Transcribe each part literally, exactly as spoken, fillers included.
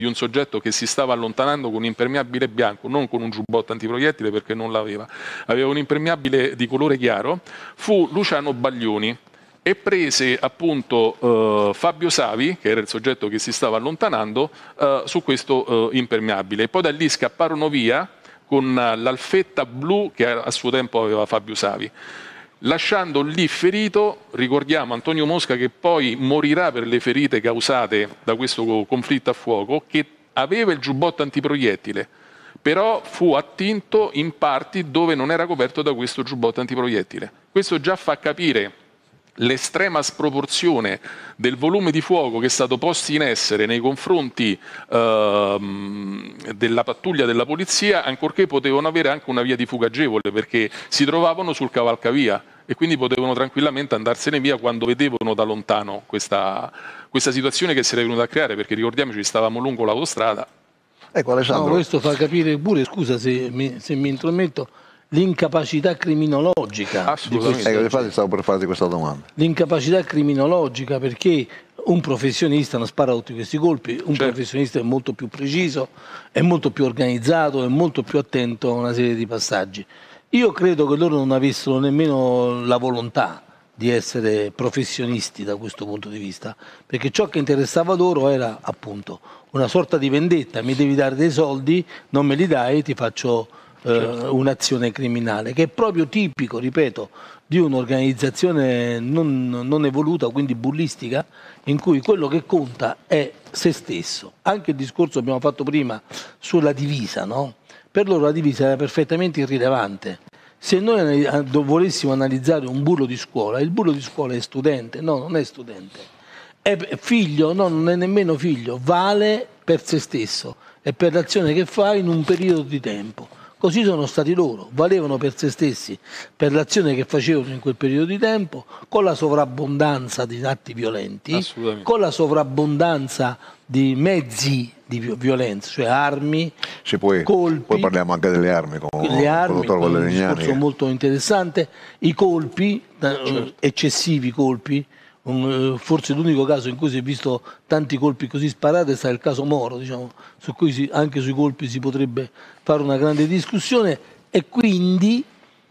di un soggetto che si stava allontanando con un impermeabile bianco, non con un giubbotto antiproiettile perché non l'aveva, aveva un impermeabile di colore chiaro, fu Luciano Baglioni e prese appunto eh, Fabio Savi, che era il soggetto che si stava allontanando, eh, su questo eh, impermeabile. E poi da lì scapparono via con l'alfetta blu che a suo tempo aveva Fabio Savi. Lasciando lì ferito, ricordiamo Antonio Mosca che poi morirà per le ferite causate da questo conflitto a fuoco, che aveva il giubbotto antiproiettile, però fu attinto in parti dove non era coperto da questo giubbotto antiproiettile. Questo già fa capire l'estrema sproporzione del volume di fuoco che è stato posto in essere nei confronti ehm, della pattuglia della polizia, ancorché potevano avere anche una via di fuga agevole, perché si trovavano sul cavalcavia e quindi potevano tranquillamente andarsene via quando vedevano da lontano questa, questa situazione che si era venuta a creare, perché ricordiamoci stavamo lungo l'autostrada. Ecco, Alessandro. No, questo fa capire pure, scusa se mi, se mi intrometto, l'incapacità criminologica. Assolutamente. Ecco, infatti stavo per farti questa domanda. L'incapacità criminologica, perché un professionista non spara tutti questi colpi, un certo. professionista è molto più preciso, è molto più organizzato, è molto più attento a una serie di passaggi. Io credo che loro non avessero nemmeno la volontà di essere professionisti da questo punto di vista, perché ciò che interessava loro era appunto una sorta di vendetta: mi devi dare dei soldi, non me li dai, ti faccio certo. un'azione criminale, che è proprio tipico, ripeto, di un'organizzazione non, non evoluta, quindi bullistica, in cui quello che conta è se stesso. Anche il discorso che abbiamo fatto prima sulla divisa, no? Per loro la divisa era perfettamente irrilevante. Se noi volessimo analizzare un bullo di scuola, il bullo di scuola è studente? No, non è studente. È figlio? No, non è nemmeno figlio. Vale per se stesso e per l'azione che fa in un periodo di tempo. Così sono stati loro, valevano per se stessi, per l'azione che facevano in quel periodo di tempo, con la sovrabbondanza di atti violenti, con la sovrabbondanza di mezzi di violenza, cioè armi, sì, poi, colpi. Poi parliamo anche delle armi, con, le armi, con il un discorso molto interessante, i colpi, certo. eccessivi colpi. Un, forse l'unico caso in cui si è visto tanti colpi così sparati è stato il caso Moro, diciamo, su cui si, anche sui colpi si potrebbe fare una grande discussione, e quindi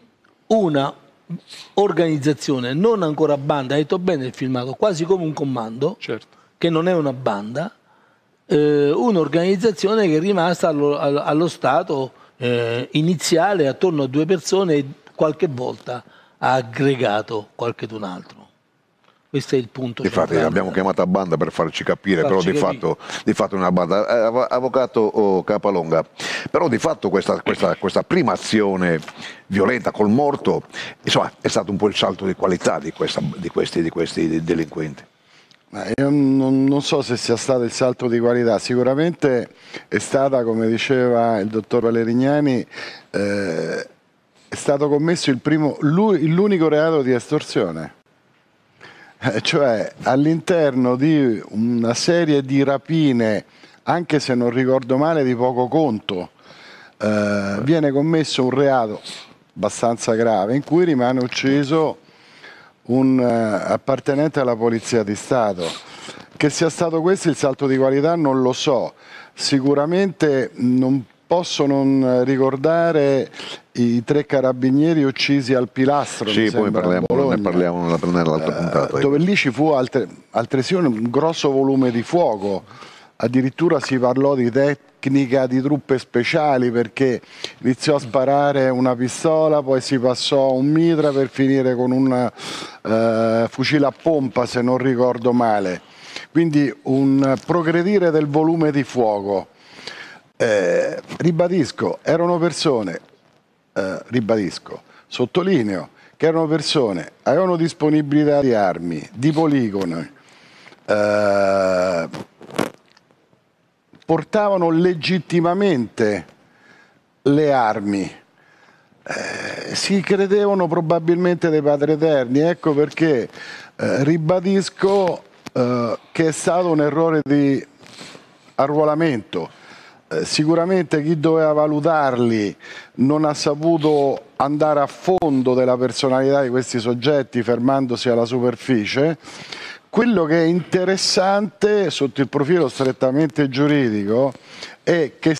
una organizzazione non ancora banda, ha detto bene il filmato, quasi come un comando, certo. che non è una banda, eh, un'organizzazione che è rimasta allo, allo stato eh, iniziale, attorno a due persone, e qualche volta ha aggregato qualche d'un altro. Questo è il punto. Infatti abbiamo chiamato a banda per farci capire, farci però di fatto, di fatto è una banda. Eh, avvocato oh, Capalonga, però di fatto questa, questa, questa prima azione violenta col morto, insomma, è stato un po' il salto di qualità di, questa, di, questi, di questi delinquenti. Ma io non, non so se sia stato il salto di qualità, sicuramente è stata, come diceva il dottor Valerignani, eh, è stato commesso il primo, l'unico reato di estorsione. Cioè all'interno di una serie di rapine, anche se non ricordo male di poco conto, eh, viene commesso un reato abbastanza grave in cui rimane ucciso un uh, appartenente alla Polizia di Stato. Che sia stato questo il salto di qualità non lo so, sicuramente non posso non ricordare i tre carabinieri uccisi al Pilastro. Sì, poi parliamo, ne parliamo nella, nell'altra puntata. Eh, dove lì ci fu altre, altresì un grosso volume di fuoco, addirittura si parlò di tecnica di truppe speciali, perché iniziò a sparare una pistola, poi si passò a un mitra per finire con un eh, fucile a pompa, se non ricordo male. Quindi un progredire del volume di fuoco. Eh, ribadisco, erano persone, eh, ribadisco, sottolineo, che erano persone, avevano disponibilità di armi, di poligoni, eh, portavano legittimamente le armi, eh, si credevano probabilmente dei padri eterni, ecco perché eh, ribadisco eh, che è stato un errore di arruolamento. Eh, sicuramente chi doveva valutarli non ha saputo andare a fondo della personalità di questi soggetti, fermandosi alla superficie, quello che è interessante sotto il profilo strettamente giuridico è che